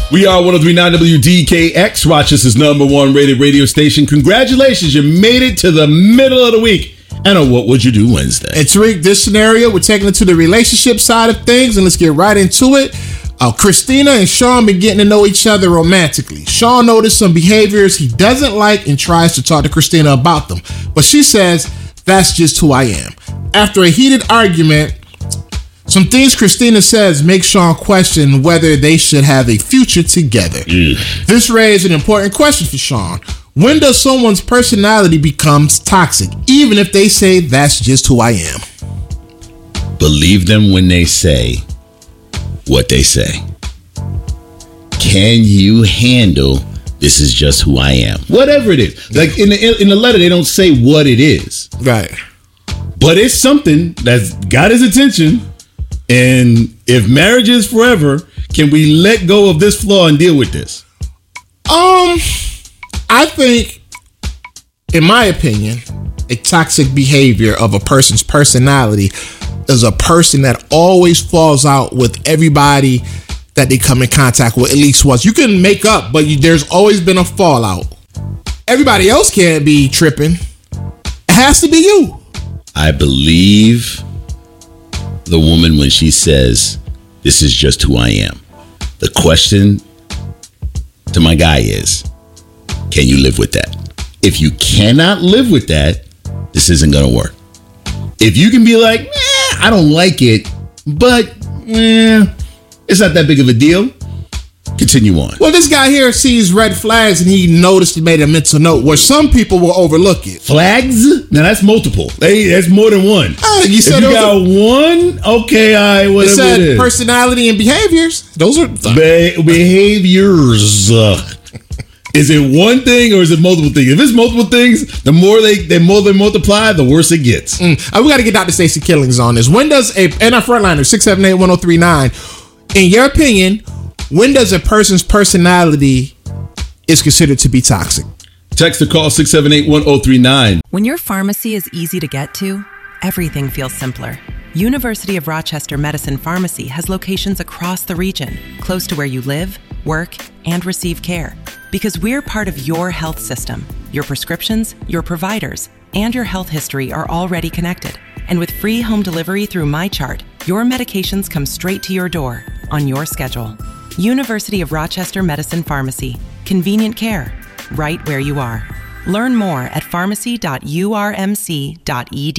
We are 103.9 WDKX, Rochester's #1 rated radio station. Congratulations, you made it to the middle of the week. And on What Would You Do Wednesday? And Tariq, this scenario, we're taking it to the relationship side of things, and let's get right into it. Christina and Sean been getting to know each other romantically. Sean noticed some behaviors he doesn't like and tries to talk to Christina about them. But she says, that's just who I am. After a heated argument, some things Christina says make Sean question whether they should have a future together. This raised an important question for Sean. When does someone's personality becomes toxic, even if they say that's just who I am? Believe them when they say what they say. Can you handle this is just who I am? Whatever it is. Like in the letter, they don't say what it is. Right. But it's something that's got his attention. And if marriage is forever, can we let go of this flaw and deal with this? I think, in my opinion, a toxic behavior of a person's personality is a person that always falls out with everybody that they come in contact with at least once. You can make up, but there's always been a fallout. Everybody else can't be tripping. It has to be you. I believe the woman when she says, this is just who I am. The question to my guy is, can you live with that? If you cannot live with that, this isn't going to work. If you can be like, I don't like it, but it's not that big of a deal, continue on. Well, this guy here sees red flags and he noticed he made a mental note where some people will overlook it. Flags? Now that's multiple. That's more than one. You said if you got one, okay, all right, whatever it said it is. Personality and behaviors. Those are behaviors. Is it one thing or is it multiple things? If it's multiple things, the more they multiply, the worse it gets. We got to get Dr. Stacey Killings on this. When does and our frontliner 678-1039, in your opinion, when does a person's personality is considered to be toxic? Text or call 678-1039. When your pharmacy is easy to get to, everything feels simpler. University of Rochester Medicine Pharmacy has locations across the region, close to where you live, work, and receive care. Because we're part of your health system. Your prescriptions, your providers, and your health history are already connected. And with free home delivery through MyChart, your medications come straight to your door on your schedule. University of Rochester Medicine Pharmacy. Convenient care, right where you are. Learn more at pharmacy.urmc.edu.